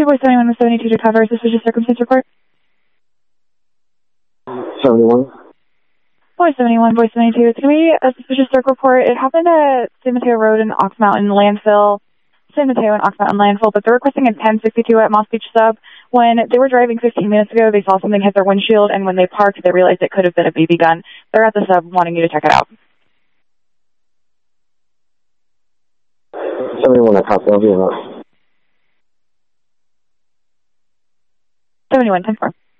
2 Boy 71 with 72 to cover. Suspicious circumstance report. 71. Boy 71, Boy 72. It's going to be a suspicious circ report. It happened at San Mateo Road and Ox Mountain Landfill. San Mateo and Ox Mountain Landfill, but they're requesting a 1062 at Moss Beach sub. When they were driving 15 minutes ago, they saw something hit their windshield, and when they parked, they realized it could have been a BB gun. They're at the sub wanting you to check it out. 71, I copy. I'll be about. 71, 10-4.